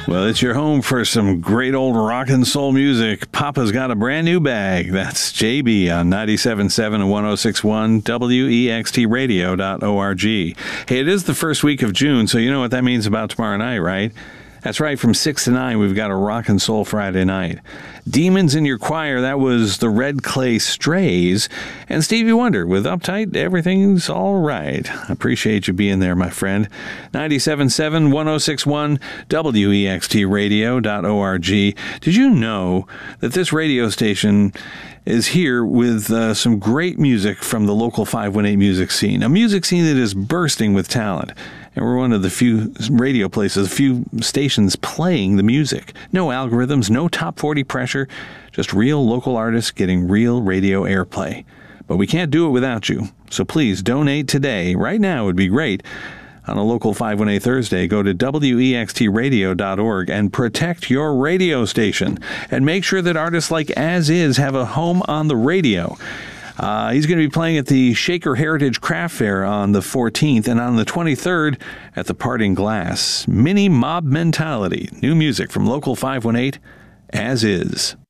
Well, it's your home for some great old rock and soul music. Papa's got a brand new bag. That's JB on 97.7 and 106.1 WEXTradio.org. Hey, it is the first week of June, so you know what that means about tomorrow night, right? That's right, from 6 to 9, we've got a Rock and Soul Friday night. Demons in Your Choir, that was the Red Clay Strays. And Stevie Wonder with Uptight, Everything's All Right. I appreciate you being there, my friend. 97.7, 106.1, WEXTradio.org. Did you know that this radio station is here with some great music from the local 518 music scene, a music scene that is bursting with talent. And we're one of the few radio places, few stations playing the music. No algorithms, no top 40 pressure, just real local artists getting real radio airplay. But we can't do it without you. So please donate today. Right now would be great. On a local 518 Thursday, go to WEXTradio.org and protect your radio station. And make sure that artists like As Is have a home on the radio. He's going to be playing at the Shaker Heritage Craft Fair on the 14th and on the 23rd at the Parting Glass. Mini Mob Mentality. New music from Local 518, As Is.